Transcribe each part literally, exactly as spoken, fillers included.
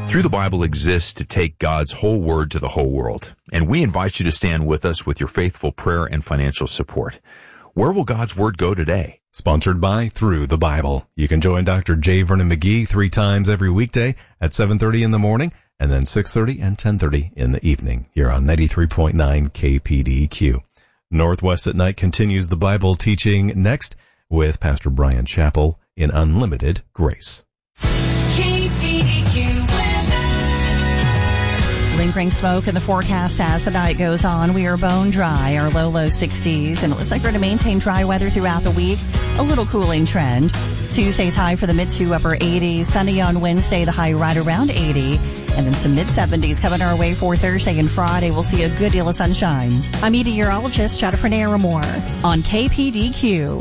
Through the Bible exists to take God's whole word to the whole world, and we invite you to stand with us with your faithful prayer and financial support. Where will God's word go today? Sponsored by Through the Bible. You can join Doctor J. Vernon McGee three times every weekday at seven thirty in the morning and then six thirty and ten thirty in the evening here on ninety-three point nine K P D Q. Northwest at Night continues the Bible teaching next with Pastor Brian Chappell in Unlimited Grace. K P D Q Lingering smoke in the forecast as the night goes on. We are bone dry, our low, low sixties, and it looks like we're going to maintain dry weather throughout the week. A little cooling trend. Tuesday's high for the mid to upper eighties. Sunny on Wednesday, the high right around eighty. And then some mid seventies coming our way for Thursday and Friday. We'll see a good deal of sunshine. I'm meteorologist Jennifer Naramore on K P D Q.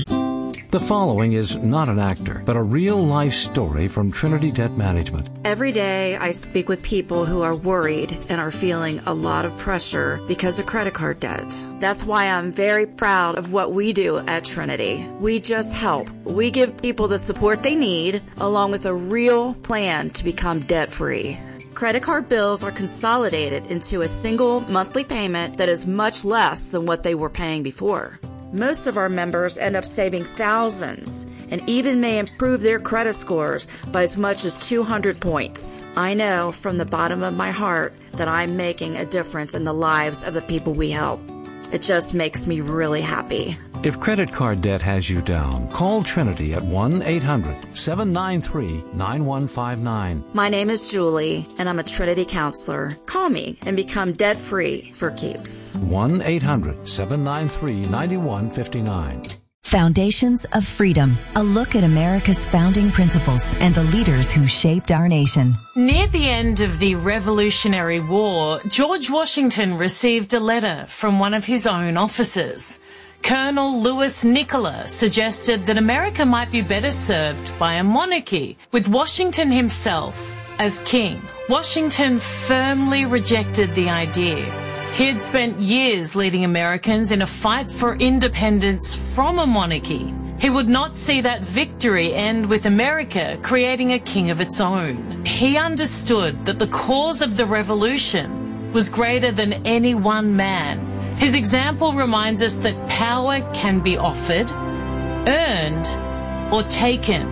The following is not an actor, but a real-life story from Trinity Debt Management. Every day I speak with people who are worried and are feeling a lot of pressure because of credit card debt. That's why I'm very proud of what we do at Trinity. We just help. We give people the support they need, along with a real plan to become debt-free. Credit card bills are consolidated into a single monthly payment that is much less than what they were paying before. Most of our members end up saving thousands and even may improve their credit scores by as much as two hundred points. I know from the bottom of my heart that I'm making a difference in the lives of the people we help. It just makes me really happy. If credit card debt has you down, call Trinity at one eight hundred seven nine three nine one five nine. My name is Julie, and I'm a Trinity counselor. Call me and become debt-free for keeps. one eight hundred seven nine three nine one five nine. Foundations of Freedom, a look at America's founding principles and the leaders who shaped our nation. Near the end of the Revolutionary War, George Washington received a letter from one of his own officers. Colonel Louis Nicola suggested that America might be better served by a monarchy, with Washington himself as king. Washington firmly rejected the idea. He had spent years leading Americans in a fight for independence from a monarchy. He would not see that victory end with America creating a king of its own. He understood that the cause of the revolution was greater than any one man. His example reminds us that power can be offered, earned, or taken.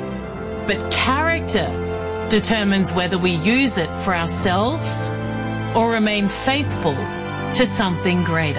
But character determines whether we use it for ourselves or remain faithful to something greater.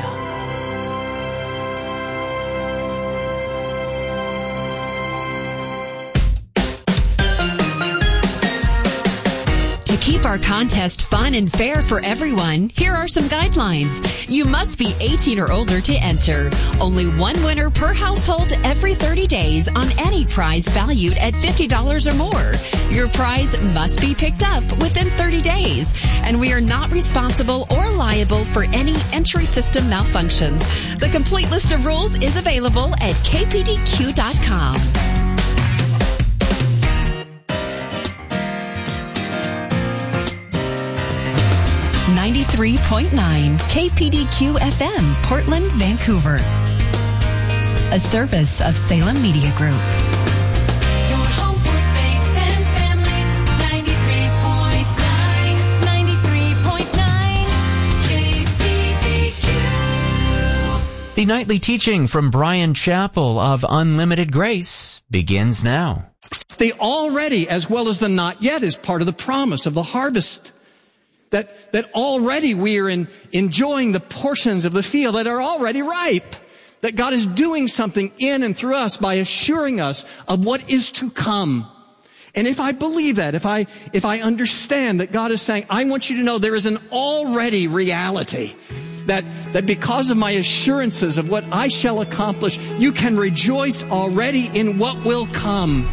To keep our contest fun and fair for everyone, here are some guidelines. You must be eighteen or older to enter. Only one winner per household every thirty days on any prize valued at fifty dollars or more. Your prize must be picked up within thirty days, and we are not responsible or liable for any entry system malfunctions. The complete list of rules is available at K P D Q dot com. ninety-three point nine K P D Q F M, Portland, Vancouver. A service of Salem Media Group. Your home for faith and family. ninety-three point nine, ninety-three point nine K P D Q. The nightly teaching from Brian Chappell of Unlimited Grace begins now. The already as well as the not yet is part of the promise of the harvest. That, that already we are in, enjoying the portions of the field that are already ripe. That God is doing something in and through us by assuring us of what is to come. And if I believe that, if I, if I understand that God is saying, I want you to know there is an already reality. That, that because of my assurances of what I shall accomplish, you can rejoice already in what will come.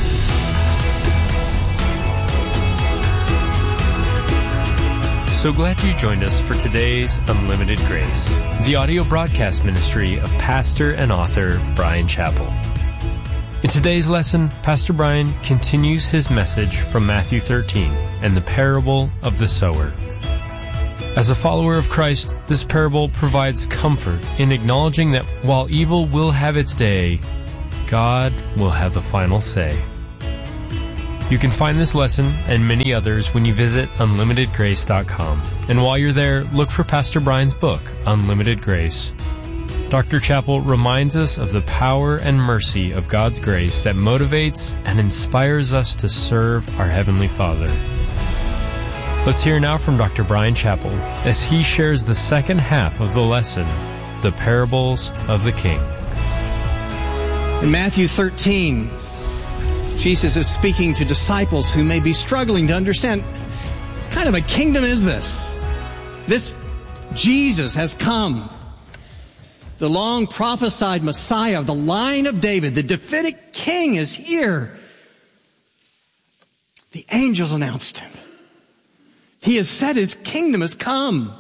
So glad you joined us for today's Unlimited Grace, the audio broadcast ministry of pastor and author Brian Chappell. In today's lesson, Pastor Brian continues his message from Matthew thirteen and the parable of the sower. As a follower of Christ, this parable provides comfort in acknowledging that while evil will have its day, God will have the final say. You can find this lesson and many others when you visit unlimited grace dot com. And while you're there, look for Pastor Brian's book, Unlimited Grace. Doctor Chappell reminds us of the power and mercy of God's grace that motivates and inspires us to serve our Heavenly Father. Let's hear now from Doctor Brian Chappell as he shares the second half of the lesson, the parables of the King. In Matthew thirteen, Jesus is speaking to disciples who may be struggling to understand what kind of a kingdom is this? This Jesus has come. The long prophesied Messiah of the line of David, the Davidic king, is here. The angels announced him. He has said his kingdom has come.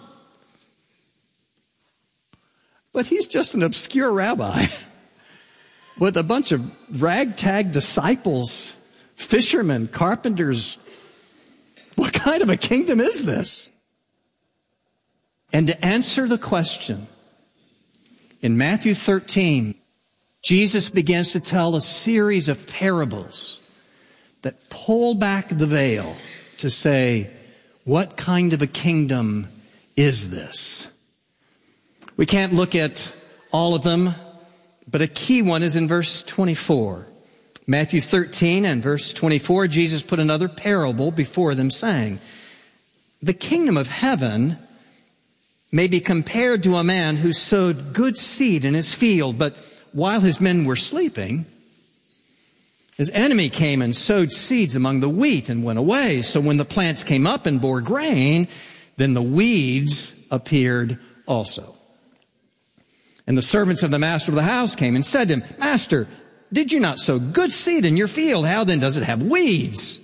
But he's just an obscure rabbi with a bunch of ragtag disciples, fishermen, carpenters. What kind of a kingdom is this? And to answer the question, in Matthew thirteen, Jesus begins to tell a series of parables that pull back the veil to say, what kind of a kingdom is this? We can't look at all of them, but a key one is in verse twenty-four. Matthew thirteen and verse twenty-four, Jesus put another parable before them, saying, the kingdom of heaven may be compared to a man who sowed good seed in his field, but while his men were sleeping, his enemy came and sowed seeds among the wheat and went away. So when the plants came up and bore grain, then the weeds appeared also. And the servants of the master of the house came and said to him, Master, did you not sow good seed in your field? How then does it have weeds?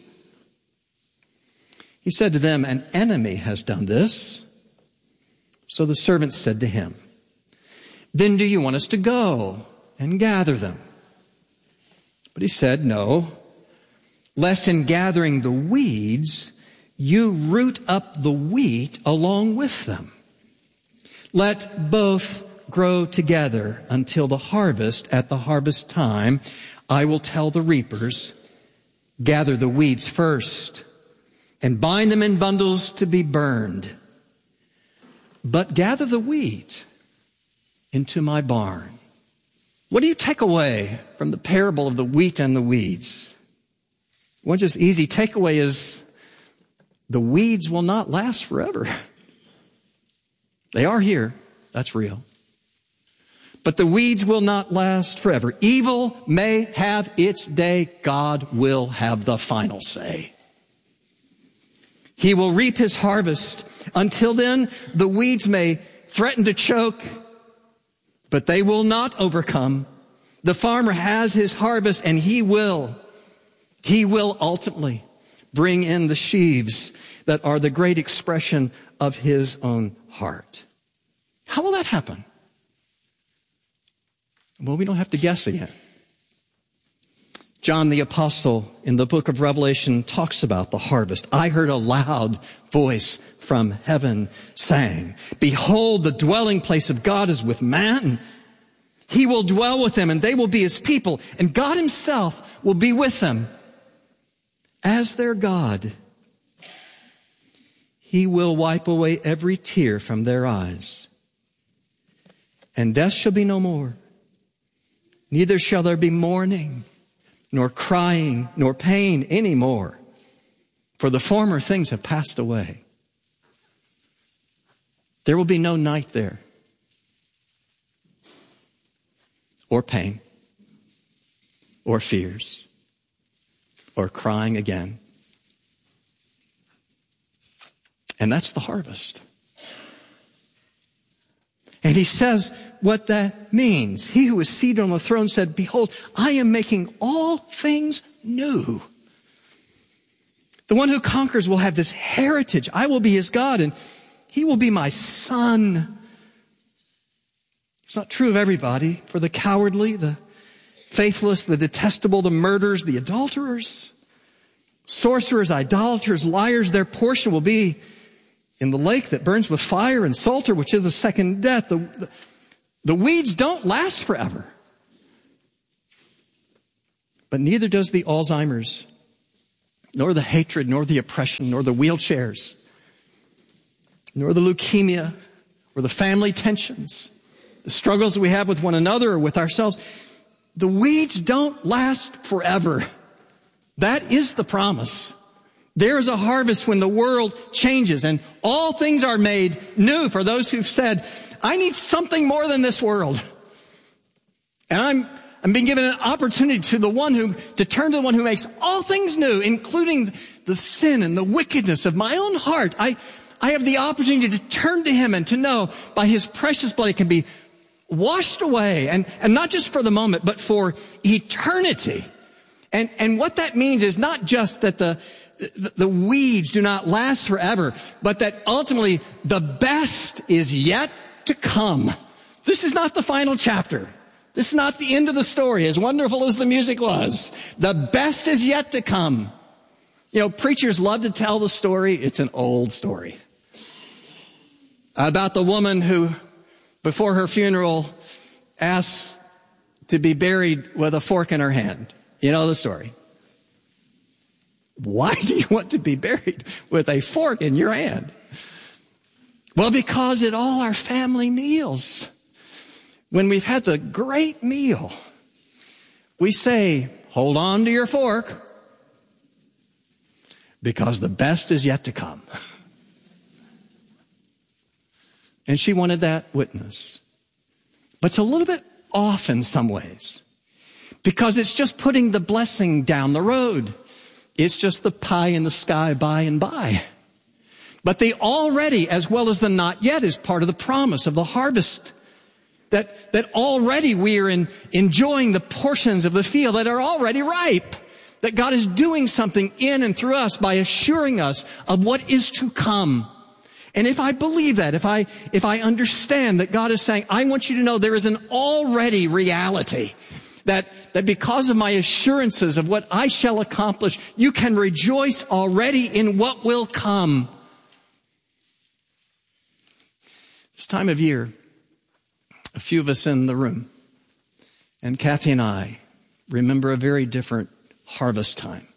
He said to them, an enemy has done this. So the servants said to him, then do you want us to go and gather them? But he said, no, lest in gathering the weeds, you root up the wheat along with them. Let both grow together until the harvest. At the harvest time, I will tell the reapers, gather the weeds first and bind them in bundles to be burned. But gather the wheat into my barn. What do you take away from the parable of the wheat and the weeds? One just easy takeaway is the weeds will not last forever. They are here. That's real. But the weeds will not last forever. Evil may have its day. God will have the final say. He will reap his harvest. Until then, the weeds may threaten to choke, but they will not overcome. The farmer has his harvest, and he will, he will ultimately bring in the sheaves that are the great expression of his own heart. How will that happen? Well, we don't have to guess again. John the Apostle in the book of Revelation talks about the harvest. I heard a loud voice from heaven saying, behold, the dwelling place of God is with man. He will dwell with them and they will be his people, and God himself will be with them as their God. He will wipe away every tear from their eyes, and death shall be no more. Neither shall there be mourning, nor crying, nor pain any more, for the former things have passed away. There will be no night there, or pain, or fears, or crying again. And that's the harvest. And he says what that means. He who is seated on the throne said, behold, I am making all things new. The one who conquers will have this heritage. I will be his God, and he will be my son. It's not true of everybody. For the cowardly, the faithless, the detestable, the murderers, the adulterers, sorcerers, idolaters, liars, their portion will be in the lake that burns with fire and sulfur, which is the second death. The, the, the weeds don't last forever. But neither does the Alzheimer's nor the hatred, nor the oppression, nor the wheelchairs, nor the leukemia, or the family tensions, the struggles we have with one another or with ourselves. The weeds don't last forever. That is the promise. There is a harvest when the world changes and all things are made new for those who've said, I need something more than this world. And I'm, I'm being given an opportunity to the one who, to turn to the one who makes all things new, including the sin and the wickedness of my own heart. I, I have the opportunity to turn to him and to know by his precious blood it can be washed away, and, and not just for the moment, but for eternity. And, and what that means is not just that the, the, the weeds do not last forever, but that ultimately the best is yet to come. This is not the final chapter. This is not the end of the story, as wonderful as the music was. The best is yet to come. You know, preachers love to tell the story. It's an old story. About the woman who, before her funeral, asked to be buried with a fork in her hand. You know the story. Why do you want to be buried with a fork in your hand? Well, because at all our family meals, when we've had the great meal, we say, hold on to your fork, because the best is yet to come. And she wanted that witness. But it's a little bit off in some ways, because it's just putting the blessing down the road. It's just the pie in the sky by and by. But the already as well as the not yet is part of the promise of the harvest. That, that already we are in, enjoying the portions of the field that are already ripe. That God is doing something in and through us by assuring us of what is to come. And if I believe that, if I, if I understand that God is saying, I want you to know there is an already reality. That, that because of my assurances of what I shall accomplish, you can rejoice already in what will come. This time of year, a few of us in the room, and Kathy and I, remember a very different harvest time.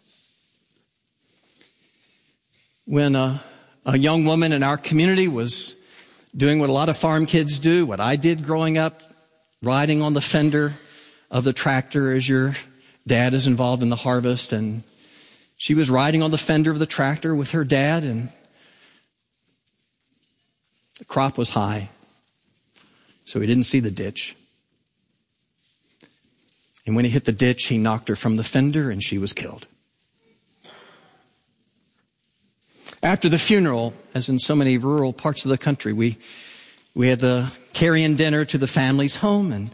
When a, a young woman in our community was doing what a lot of farm kids do, what I did growing up, riding on the fender of the tractor as your dad is involved in the harvest. And she was riding on the fender of the tractor with her dad, and the crop was high, so he didn't see the ditch. And when he hit the ditch, he knocked her from the fender and she was killed. After the funeral, as in so many rural parts of the country, we, we had the carry-in dinner to the family's home, and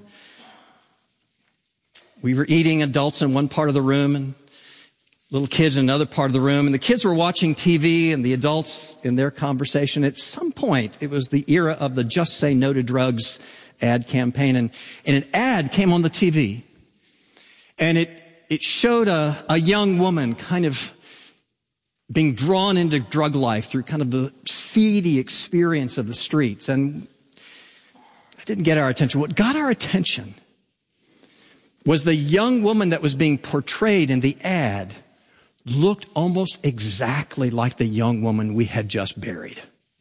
we were eating, adults in one part of the room and little kids in another part of the room. And the kids were watching T V and the adults in their conversation. At some point, it was the era of the Just Say No to Drugs ad campaign. And, and an ad came on the T V. And it, it showed a, a young woman kind of being drawn into drug life through kind of the seedy experience of the streets. And it didn't get our attention. What got our attention was the young woman that was being portrayed in the ad looked almost exactly like the young woman we had just buried.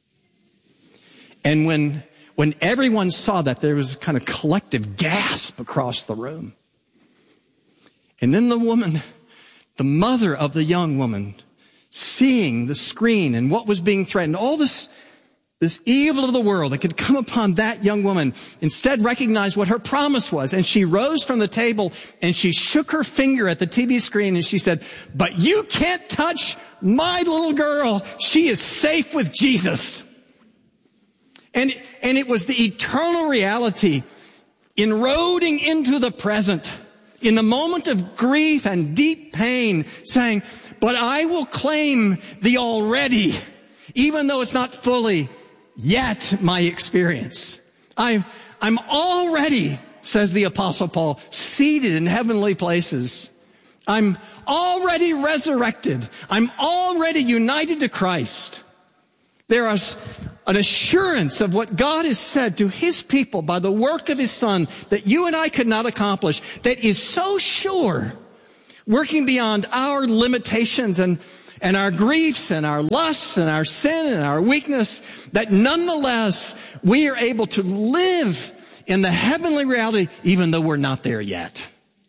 And when, when everyone saw that, there was a kind of collective gasp across the room. And then the woman, the mother of the young woman, seeing the screen and what was being threatened, all this, this evil of the world that could come upon that young woman, instead recognized what her promise was. And she rose from the table and she shook her finger at the T V screen and she said, but you can't touch my little girl. She is safe with Jesus. And, and it was the eternal reality inroding into the present in the moment of grief and deep pain, saying, but I will claim the already, even though it's not fully yet my experience. I'm, I'm already, says the Apostle Paul, seated in heavenly places. I'm already resurrected. I'm already united to Christ. There is an assurance of what God has said to his people by the work of his Son that you and I could not accomplish, that is so sure, working beyond our limitations and, and our griefs and our lusts and our sin and our weakness, that nonetheless we are able to live in the heavenly reality even though we're not there yet.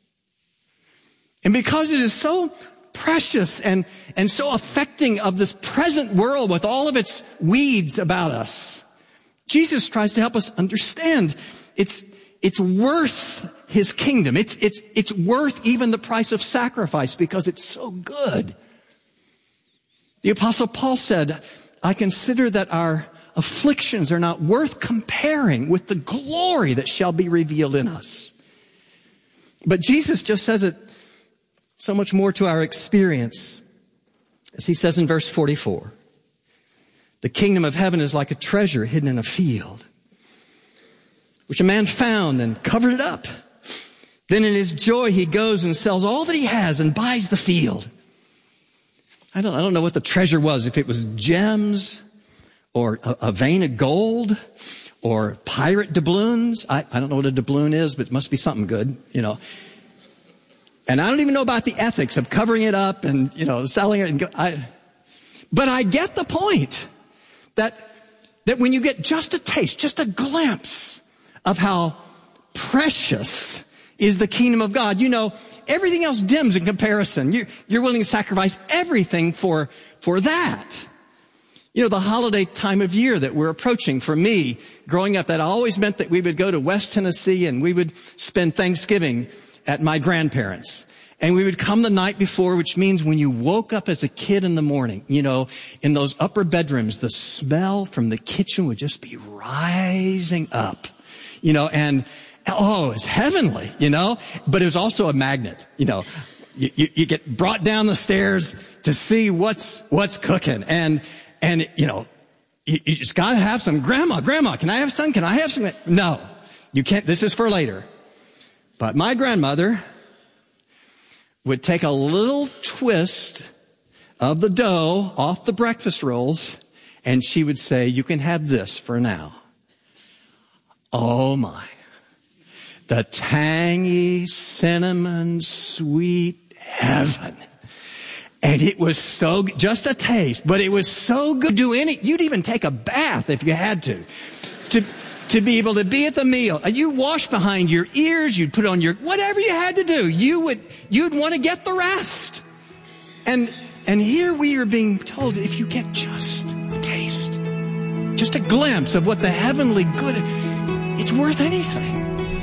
And because it is so precious and, and so affecting of this present world with all of its weeds about us, Jesus tries to help us understand it's, it's worth his kingdom. It's, it's, it's worth even the price of sacrifice because it's so good. The Apostle Paul said, I consider that our afflictions are not worth comparing with the glory that shall be revealed in us. But Jesus just says it so much more to our experience. As he says in verse forty-four, the kingdom of heaven is like a treasure hidden in a field, which a man found and covered it up. Then in his joy, he goes and sells all that he has and buys the field. I don't, I don't know what the treasure was, if it was gems or a, a vein of gold or pirate doubloons. I, I don't know what a doubloon is, but it must be something good, you know. And I don't even know about the ethics of covering it up and, you know, selling it. And go, I, but I get the point that, that when you get just a taste, just a glimpse of how precious is the kingdom of God, you know, everything else dims in comparison. You're, you're willing to sacrifice everything for, for that. You know, the holiday time of year that we're approaching, for me, growing up, that always meant that we would go to West Tennessee and we would spend Thanksgiving at my grandparents'. And we would come the night before, which means when you woke up as a kid in the morning, you know, in those upper bedrooms, the smell from the kitchen would just be rising up, you know, and oh, it's heavenly, you know, but it was also a magnet, you know, you, you, you get brought down the stairs to see what's, what's cooking. And, and, you know, you, you just gotta have some. Grandma, grandma, can I have some? Can I have some? No, you can't. This is for later. But my grandmother would take a little twist of the dough off the breakfast rolls, and she would say, you can have this for now. Oh my. The tangy, cinnamon, sweet heaven. And it was so, just a taste, but it was so good. Do any, you'd even take a bath if you had to. To, to be able to be at the meal. You wash behind your ears, you'd put on your, whatever you had to do, you would, you'd want to get the rest. And, and here we are being told, if you get just a taste, just a glimpse of what the heavenly good, it's worth anything.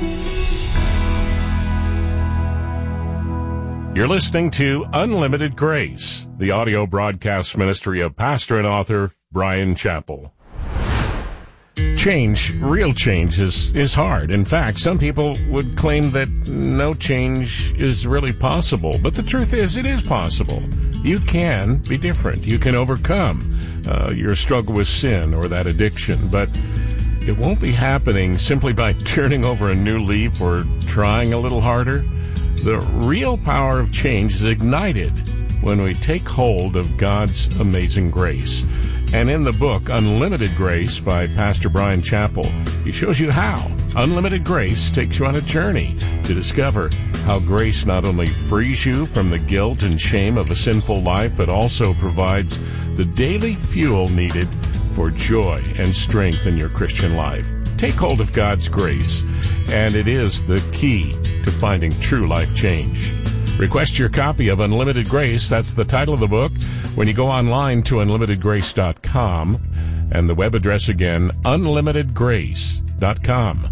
You're listening to Unlimited Grace, the audio broadcast ministry of pastor and author Bryan Chapell. Change, real change, is, is hard. In fact, some people would claim that no change is really possible. But the truth is, it is possible. You can be different. You can overcome uh, your struggle with sin or that addiction. But it won't be happening simply by turning over a new leaf or trying a little harder. The real power of change is ignited when we take hold of God's amazing grace. And in the book, Unlimited Grace by Pastor Bryan Chapell, he shows you how. Unlimited Grace takes you on a journey to discover how grace not only frees you from the guilt and shame of a sinful life, but also provides the daily fuel needed for joy and strength in your Christian life. Take hold of God's grace, and it is the key to finding true life change. Request your copy of Unlimited Grace. That's the title of the book when you go online to unlimited grace dot com, and the web address again, unlimited grace dot com.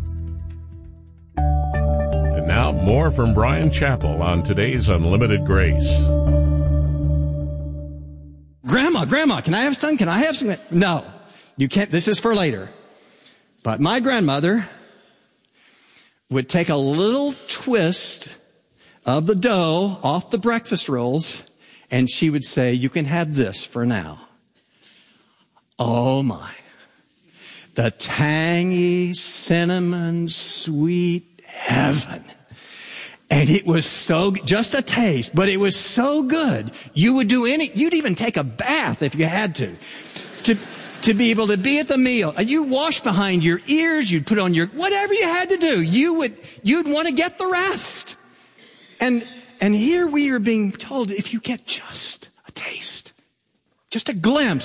And now more from Bryan Chapell on today's Unlimited Grace. Grandma, grandma, can I have some? Can I have some? No, you can't. This is for later. But my grandmother would take a little twist of the dough off the breakfast rolls, and she would say, you can have this for now. Oh my. The tangy, cinnamon, sweet heaven. And it was so, just a taste, but it was so good. You would do any, you'd even take a bath if you had to. To, to be able to be at the meal. And you wash behind your ears, you'd put on your, whatever you had to do, you would, you'd want to get the rest. And, And here we are being told, if you get just a taste, just a glimpse